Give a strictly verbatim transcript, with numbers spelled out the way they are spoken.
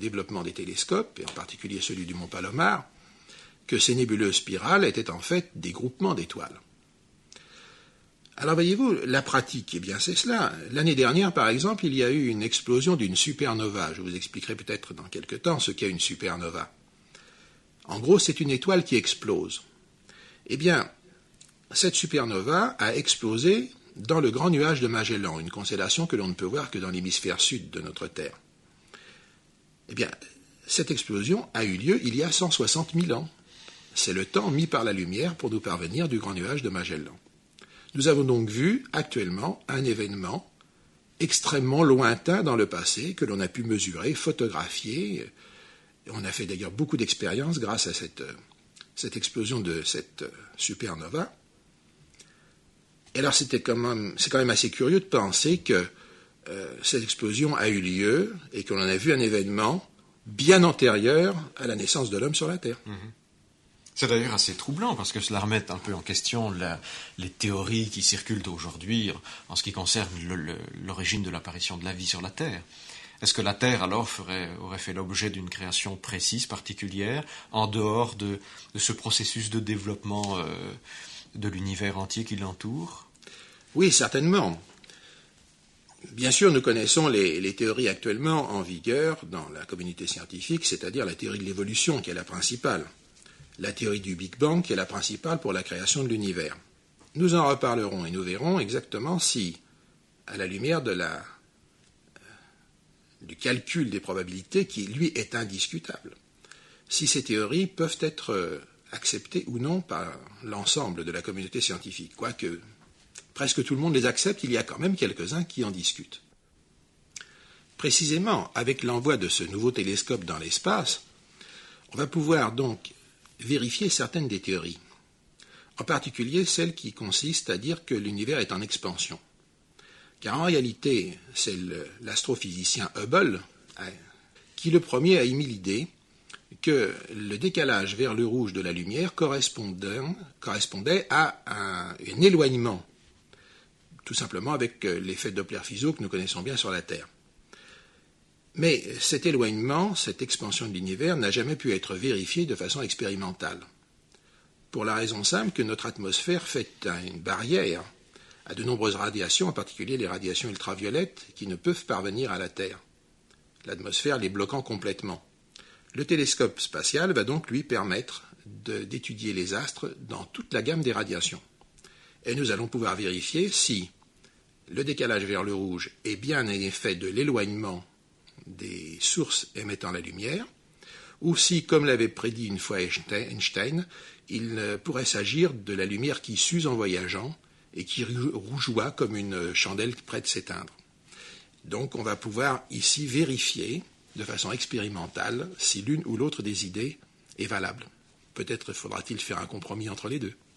développement des télescopes, et en particulier celui du mont Palomar, que ces nébuleuses spirales étaient en fait des groupements d'étoiles. Alors voyez-vous, la pratique, eh bien c'est cela. L'année dernière, par exemple, il y a eu une explosion d'une supernova. Je vous expliquerai peut-être dans quelque temps ce qu'est une supernova. En gros, c'est une étoile qui explose. Eh bien, cette supernova a explosé dans le Grand Nuage de Magellan, une constellation que l'on ne peut voir que dans l'hémisphère sud de notre Terre. Eh bien, cette explosion a eu lieu il y a cent soixante mille ans. C'est le temps mis par la lumière pour nous parvenir du Grand Nuage de Magellan. Nous avons donc vu actuellement un événement extrêmement lointain dans le passé que l'on a pu mesurer, photographier. On a fait d'ailleurs beaucoup d'expériences grâce à cette, cette explosion de cette supernova. Et alors c'était quand même, c'est quand même assez curieux de penser que euh, cette explosion a eu lieu et que l'on a vu un événement bien antérieur à la naissance de l'homme sur la Terre. Mmh. C'est d'ailleurs assez troublant parce que cela remet un peu en question la, les théories qui circulent aujourd'hui en ce qui concerne le, le, l'origine de l'apparition de la vie sur la Terre. Est-ce que la Terre alors ferait, aurait fait l'objet d'une création précise, particulière, en dehors de, de ce processus de développement euh, de l'univers entier qui l'entoure ? Oui, certainement. Bien sûr, nous connaissons les, les théories actuellement en vigueur dans la communauté scientifique, c'est-à-dire la théorie de l'évolution qui est la principale. La théorie du Big Bang qui est la principale pour la création de l'univers. Nous en reparlerons et nous verrons exactement si, à la lumière de la, euh, du calcul des probabilités qui, lui, est indiscutable, si ces théories peuvent être euh, acceptées ou non par l'ensemble de la communauté scientifique. Quoique presque tout le monde les accepte, il y a quand même quelques-uns qui en discutent. Précisément, avec l'envoi de ce nouveau télescope dans l'espace, on va pouvoir donc vérifier certaines des théories, en particulier celle qui consiste à dire que l'univers est en expansion. Car en réalité, c'est le, l'astrophysicien Hubble qui le premier a émis l'idée que le décalage vers le rouge de la lumière correspondait, correspondait à un, un éloignement, tout simplement avec l'effet Doppler-Fizeau que nous connaissons bien sur la Terre. Mais cet éloignement, cette expansion de l'univers n'a jamais pu être vérifié de façon expérimentale. Pour la raison simple que notre atmosphère fait une barrière à de nombreuses radiations, en particulier les radiations ultraviolettes, qui ne peuvent parvenir à la Terre, l'atmosphère les bloquant complètement. Le télescope spatial va donc lui permettre de, d'étudier les astres dans toute la gamme des radiations. Et nous allons pouvoir vérifier si le décalage vers le rouge est bien un effet de l'éloignement des sources émettant la lumière, ou si, comme l'avait prédit une fois Einstein, il pourrait s'agir de la lumière qui s'use en voyageant et qui rougeoie comme une chandelle près de s'éteindre. Donc on va pouvoir ici vérifier de façon expérimentale si l'une ou l'autre des idées est valable. Peut-être faudra-t-il faire un compromis entre les deux.